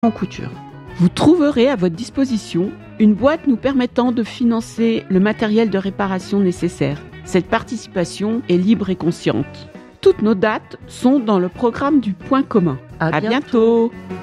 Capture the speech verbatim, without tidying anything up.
en couture. Vous trouverez à votre disposition une boîte nous permettant de financer le matériel de réparation nécessaire. Cette participation est libre et consciente. Toutes nos dates sont dans le programme du Point commun. À À bientôt. bientôt.